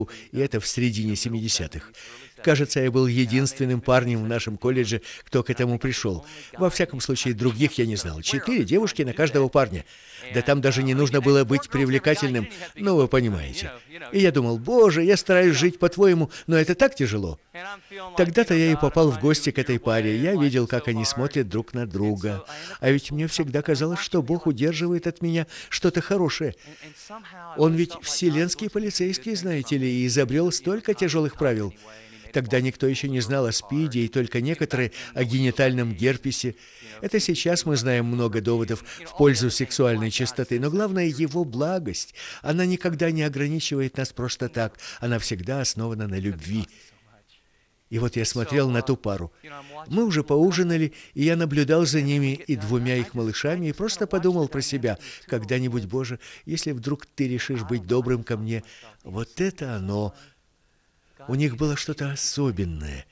и это в середине 70-х. Кажется, я был единственным парнем в нашем колледже, кто к этому пришел. Во всяком случае, других я не знал. 4 девушки на каждого парня. Да там даже не нужно было быть привлекательным, ну, вы понимаете. И я думал, боже, я стараюсь жить по-твоему, но это так тяжело. Тогда-то я и попал в гости к этой паре. Я видел, как они смотрят друг на друга. А ведь мне всегда казалось, что Бог удерживает от меня что-то хорошее. Он ведь вселенский полицейский, знаете ли, и изобрел столько тяжелых правил. Тогда никто еще не знал о СПИДе, и только некоторые о генитальном герпесе. Это сейчас мы знаем много доводов в пользу сексуальной чистоты, но главное его благость. Она никогда не ограничивает нас просто так, она всегда основана на любви. И вот я смотрел на ту пару. Мы уже поужинали, и я наблюдал за ними и 2 их малышами, и просто подумал про себя: когда-нибудь, Боже, если вдруг ты решишь быть добрым ко мне, вот это оно. У них было что-то особенное.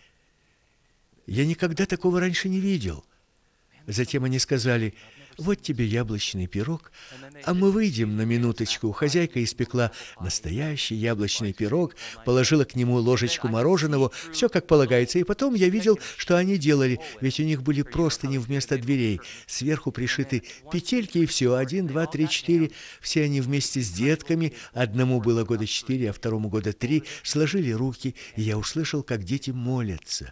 Я никогда такого раньше не видел. Затем они сказали: вот тебе яблочный пирог, а мы выйдем на минуточку. Хозяйка испекла настоящий яблочный пирог, положила к нему ложечку мороженого, все как полагается, и потом я видел, что они делали, ведь у них были простыни вместо дверей, сверху пришиты петельки, и все, 1, 2, 3, 4, все они вместе с детками, одному было года 4, а второму года 3, сложили руки, и я услышал, как дети молятся.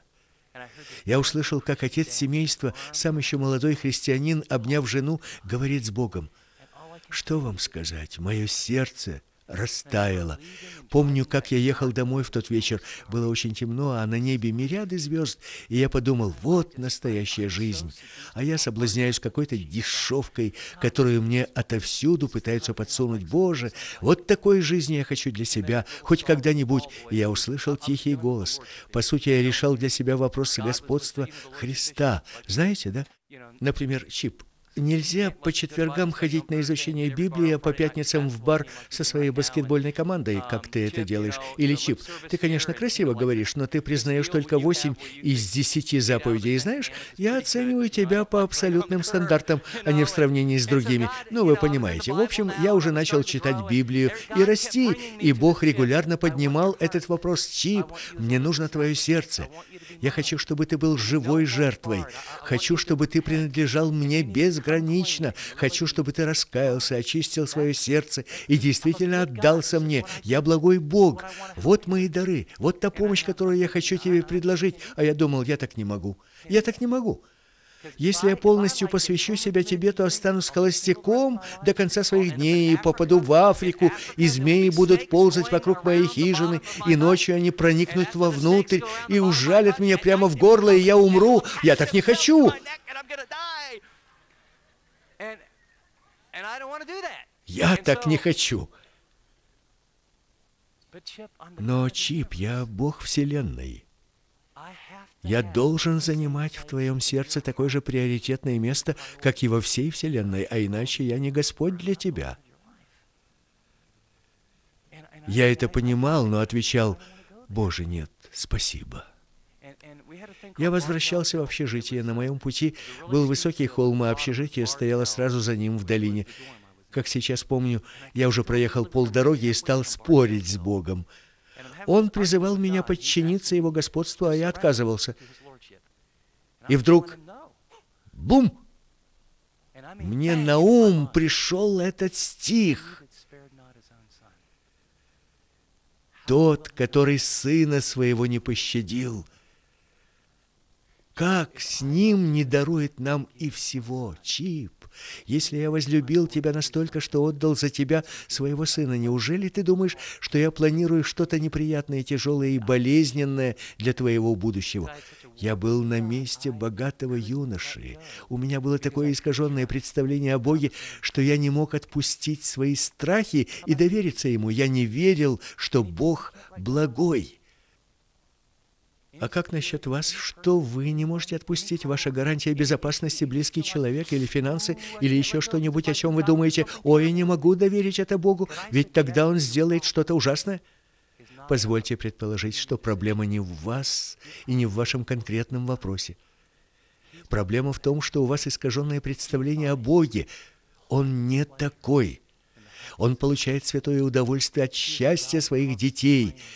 Я услышал, как отец семейства, сам еще молодой христианин, обняв жену, говорит с Богом. Что вам сказать? Мое сердце растаяло. Помню, как я ехал домой в тот вечер. Было очень темно, а на небе мириады звезд. И я подумал, вот настоящая жизнь. А я соблазняюсь какой-то дешевкой, которую мне отовсюду пытаются подсунуть. Боже, вот такой жизни я хочу для себя, хоть когда-нибудь. И я услышал тихий голос. По сути, я решал для себя вопрос господства Христа. Знаете, да? Например, Чип. Нельзя по четвергам ходить на изучение Библии, а по пятницам в бар со своей баскетбольной командой, как ты это делаешь. Или, Чип, ты, конечно, красиво говоришь, но ты признаешь только 8 из 10 заповедей. И знаешь, я оцениваю тебя по абсолютным стандартам, а не в сравнении с другими. Ну, вы понимаете. В общем, я уже начал читать Библию и расти, и Бог регулярно поднимал этот вопрос. Чип, мне нужно твое сердце. Я хочу, чтобы ты был живой жертвой. Хочу, чтобы ты принадлежал мне безгранично. Хочу, чтобы ты раскаялся, очистил свое сердце и действительно отдался мне. Я благой Бог. Вот мои дары. Вот та помощь, которую я хочу тебе предложить. А я думал, я так не могу. Я так не могу. Если я полностью посвящу себя тебе, то останусь холостяком до конца своих дней и попаду в Африку, и змеи будут ползать вокруг моей хижины, и ночью они проникнут вовнутрь и ужалят меня прямо в горло, и я умру. Я так не хочу. Я так не хочу. Но, Чип, я Бог Вселенной. Я должен занимать в твоем сердце такое же приоритетное место, как и во всей Вселенной, а иначе я не Господь для тебя. Я это понимал, но отвечал: Боже, нет, спасибо. Я возвращался в общежитие. На моем пути был высокий холм, а общежитие стояло сразу за ним в долине. Как сейчас помню, я уже проехал полдороги и стал спорить с Богом. Он призывал меня подчиниться его господству, а я отказывался. И вдруг, бум! Мне на ум пришел этот стих. Тот, который сына своего не пощадил, как с ним не дарует нам и всего? Чип, если я возлюбил тебя настолько, что отдал за тебя своего сына, неужели ты думаешь, что я планирую что-то неприятное, тяжелое и болезненное для твоего будущего? Я был на месте богатого юноши. У меня было такое искаженное представление о Боге, что я не мог отпустить свои страхи и довериться Ему. Я не верил, что Бог благой. А как насчет вас? Что вы не можете отпустить? Ваша гарантия безопасности, близкий человек или финансы, или еще что-нибудь, о чем вы думаете? Ой, я не могу доверить это Богу, ведь тогда Он сделает что-то ужасное. Позвольте предположить, что проблема не в вас и не в вашем конкретном вопросе. Проблема в том, что у вас искаженное представление о Боге. Он не такой. Он получает святое удовольствие от счастья своих детей,